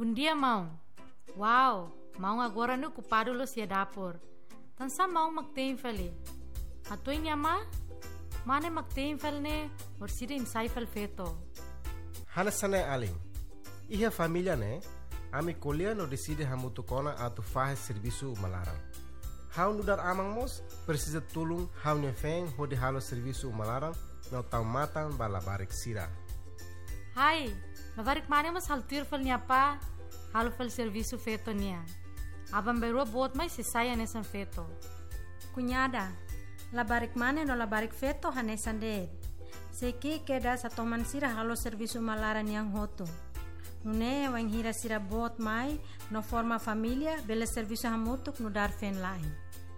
Bom dia, mão. Uau, mão agora no ocupado lo sia dapur. Tansa mão magteenfel e. Ato inyama? Mane magteenfel ne orsida insaifel feto. Hanasane aling. Iha família ne, ami colher no decide hamutukona atu fahe serviço malarang. Hau nudar amang mos precisa tulung hau nefeng hodi halo serviço malarang no tau matang balabarik sira. Hai, labarik mane mas haltir fel niapa, halo fel serviço feto nia. Abang berua bot mai se saya nesan feto. Cunhada, labarik mane no labarik feto hanesan de. Seki keda sa toman sira halo serviço malaran yang hoto. Nune wang hira sira bot mai no forma família bele serviço hamutuk no dar fen lain.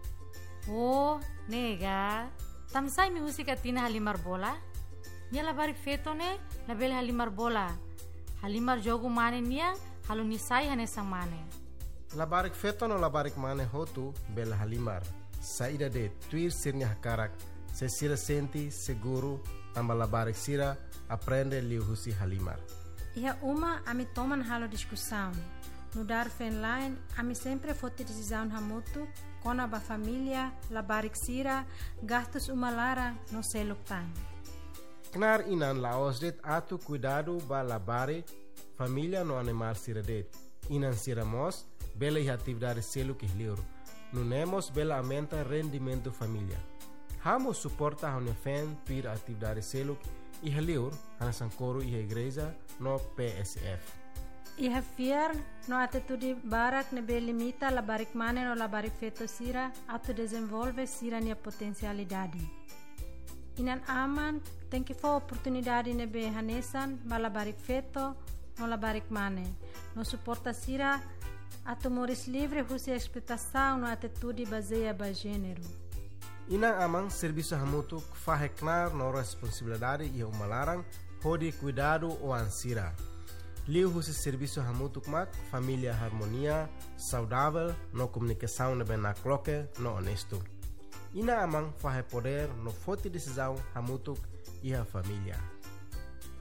Oh, nega. Tamsay mi musika tina halimar bola? Nia labarik feto ne label halimar bola. Halimar jogo mane nia halo nisay hanesang mane. Labarik feto no labarik mane hotu bela halimar. Saída de tuir sirnya hakarak, se sira senti seguro amba labarik sira aprende liu husi halimar. Iha uma ami toman halo discussão. No dar fen line, ami sempre fote decisão hamutu, kona ba família, labarik sira, gastos umalara no seluk time. Knar inan laos det atu cuidado ba labare família no animal sira det. Inan sira mos, bela iha atividade seluk ihliur. Nunemos bela aumenta rendimento família. Hamo suporta hone fen pir atividade seluk ihliur, hanasan coro iha igreja no PSF. Iha fiar no atitude barak nebe limita labarik mane no labarik feto sira atu desenvolve sira nia potencialidade. Inan aman tem que for oportunidade nebe hanesan ba labarik feto no labarik mane. No suporta sira atu moris livre husi expectação no atitude baseia ba gênero. Inang amang serviço hamutuk faheknar no responsabilidade e umalarang hodi cuidado o ansira. Liu husi serviço hamutuk mak família harmonia, saudável, no comunicação nebe na cloque, no honesto. Ina amang fahe poder no forte decisão hamutuk e a família.